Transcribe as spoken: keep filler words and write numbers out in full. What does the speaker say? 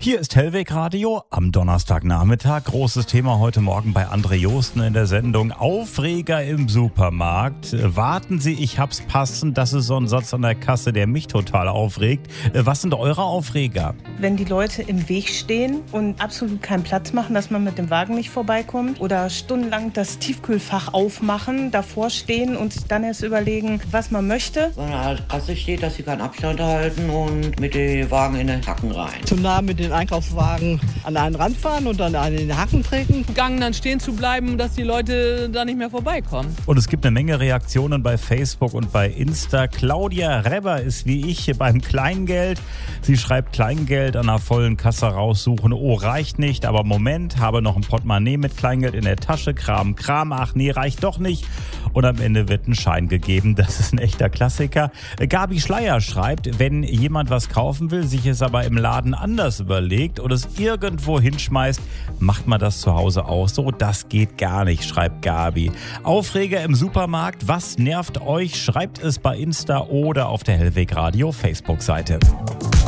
Hier ist Hellweg Radio am Donnerstagnachmittag. Großes Thema heute Morgen bei André Josten in der Sendung. Aufreger im Supermarkt. Warten Sie, ich hab's passend. Das ist so ein Satz an der Kasse, der mich total aufregt. Was sind eure Aufreger? Wenn die Leute im Weg stehen und absolut keinen Platz machen, dass man mit dem Wagen nicht vorbeikommt. Oder stundenlang das Tiefkühlfach aufmachen, davor stehen und sich dann erst überlegen, was man möchte. Wenn er an der Kasse steht, dass sie keinen Abstand halten und mit dem Wagen in den Hacken rein. Zu nah mit den Einkaufswagen an einen Rand fahren und dann an den Haken treten. Gang dann stehen zu bleiben, dass die Leute da nicht mehr vorbeikommen. Und es gibt eine Menge Reaktionen bei Facebook und bei Insta. Claudia Reber ist wie ich beim Kleingeld. Sie schreibt, Kleingeld an einer vollen Kasse raussuchen. Oh, reicht nicht, aber Moment, habe noch ein Portemonnaie mit Kleingeld in der Tasche. Kram, Kram, ach nee, reicht doch nicht. Und am Ende wird ein Schein gegeben. Das ist ein echter Klassiker. Gabi Schleier schreibt, wenn jemand was kaufen will, sich es aber im Laden anders überlegt oder es irgendwo hinschmeißt, macht man das zu Hause auch so? Das geht gar nicht, schreibt Gabi. Aufreger im Supermarkt, was nervt euch? Schreibt es bei Insta oder auf der Hellweg Radio Facebook-Seite.